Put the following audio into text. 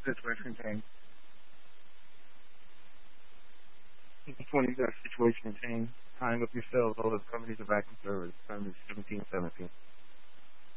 situation change. This 20 situation change. Tying up yourselves, all the companies are back in service. Time is 17, 17.